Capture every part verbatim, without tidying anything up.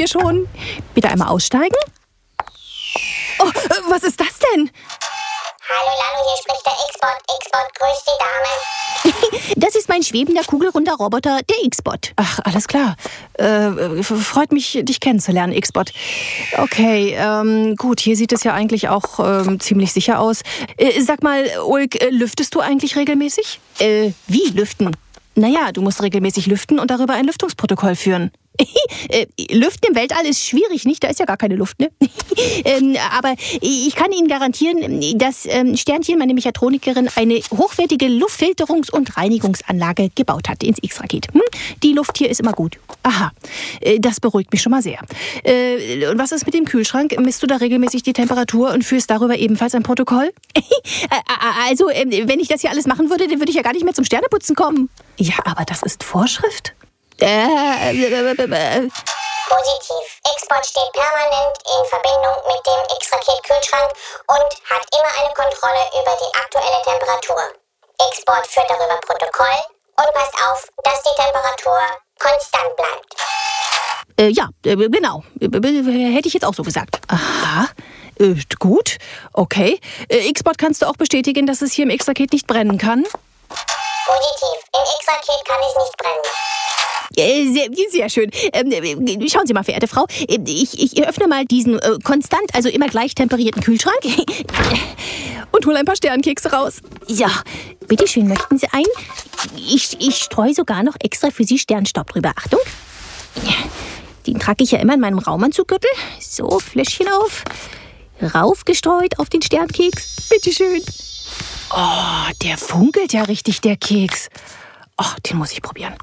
ihr schon? Bitte einmal aussteigen. Oh, was ist das denn? Hallo Lalo, hier spricht der X-Bot. X-Bot, grüß die Dame. Das ist mein schwebender, kugelrunder Roboter, der X-Bot. Ach, alles klar. Äh, freut mich, dich kennenzulernen, X-Bot. Okay, ähm, gut, hier sieht es ja eigentlich auch ähm, ziemlich sicher aus. Äh, sag mal, Ulk, äh, lüftest du eigentlich regelmäßig? Äh, wie lüften? Naja, du musst regelmäßig lüften und darüber ein Lüftungsprotokoll führen. äh, Lüften im Weltall ist schwierig, nicht? Da ist ja gar keine Luft, ne? ähm, aber ich kann Ihnen garantieren, dass ähm, Sternchen, meine Mechatronikerin, eine hochwertige Luftfilterungs- und Reinigungsanlage gebaut hat ins X-Raket. Hm? Die Luft hier ist immer gut. Aha, äh, das beruhigt mich schon mal sehr. Äh, und was ist mit dem Kühlschrank? Misst du da regelmäßig die Temperatur und führst darüber ebenfalls ein Protokoll? also, äh, wenn ich das hier alles machen würde, dann würde ich ja gar nicht mehr zum Sterneputzen kommen. Ja, aber das ist Vorschrift. Äh, äh, äh, äh. Positiv. X-Bot steht permanent in Verbindung mit dem X-Raket-Kühlschrank und hat immer eine Kontrolle über die aktuelle Temperatur. X-Bot führt darüber Protokoll und passt auf, dass die Temperatur konstant bleibt. Äh, ja, äh, genau. Äh, hätte ich jetzt auch so gesagt. Aha. Äh, gut. Okay. Äh, X-Bot, kannst du auch bestätigen, dass es hier im X-Raket nicht brennen kann? Positiv. Im X-Raket kann es nicht brennen. Sehr, sehr schön. Ähm, schauen Sie mal, verehrte Frau, ich, ich öffne mal diesen äh, konstant, also immer gleich temperierten Kühlschrank und hole ein paar Sternkekse raus. Ja, bitteschön, möchten Sie einen? Ich, ich streue sogar noch extra für Sie Sternstaub drüber. Achtung. Den trage ich ja immer in meinem Raumanzuggürtel. So, Fläschchen auf. Raufgestreut auf den Sternkeks. Bitteschön. Oh, der funkelt ja richtig, der Keks. Oh, den muss ich probieren.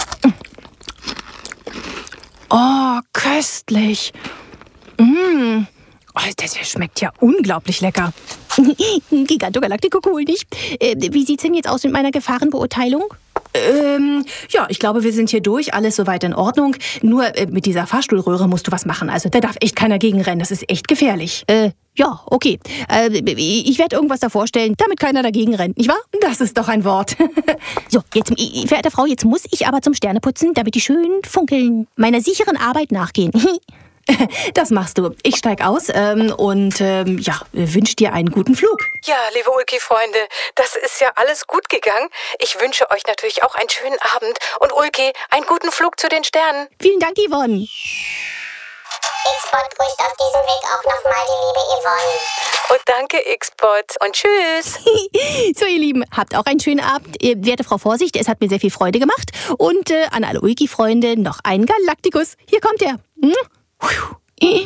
Oh, köstlich. Mmh. Oh, das schmeckt ja unglaublich lecker. Gigantogalactico cool, nicht? Äh, wie sieht's denn jetzt aus mit meiner Gefahrenbeurteilung? Ähm, ja, ich glaube, wir sind hier durch. Alles soweit in Ordnung. Nur äh, mit dieser Fahrstuhlröhre musst du was machen. Also da darf echt keiner gegenrennen. Das ist echt gefährlich. Äh, ja, okay. Äh, ich werde irgendwas davor stellen, damit keiner dagegen rennt, nicht wahr? Das ist doch ein Wort. So, jetzt, verehrte Frau, jetzt muss ich aber zum Sterneputzen, damit die schön funkeln, meiner sicheren Arbeit nachgehen. Das machst du. Ich steig aus ähm, und ähm, ja, wünsche dir einen guten Flug. Ja, liebe Ulki-Freunde, das ist ja alles gut gegangen. Ich wünsche euch natürlich auch einen schönen Abend und Ulki einen guten Flug zu den Sternen. Vielen Dank, Yvonne. X-Bot grüßt auf diesem Weg auch nochmal die liebe Yvonne. Und danke, X-Bot. Und tschüss. So, ihr Lieben, habt auch einen schönen Abend. Äh, werte Frau Vorsicht, es hat mir sehr viel Freude gemacht. Und äh, an alle Ulki-Freunde noch einen Galaktikus. Hier kommt er. Hm?